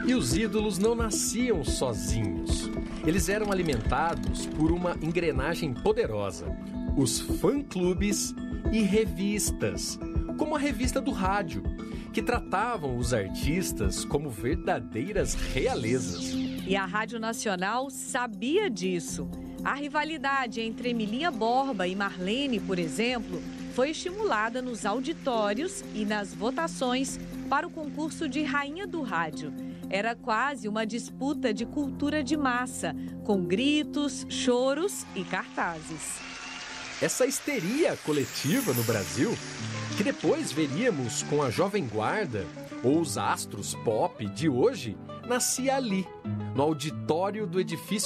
E os ídolos não nasciam sozinhos. Eles eram alimentados por uma engrenagem poderosa: os fã-clubes e revistas, como a revista do rádio, que tratavam os artistas como verdadeiras realezas. E a Rádio Nacional sabia disso. A rivalidade entre Emilinha Borba e Marlene, por exemplo, foi estimulada nos auditórios e nas votações para o concurso de Rainha do Rádio. Era quase uma disputa de cultura de massa, com gritos, choros e cartazes. Essa histeria coletiva no Brasil, que depois veríamos com a Jovem Guarda ou os astros pop de hoje, nascia ali, no auditório do edifício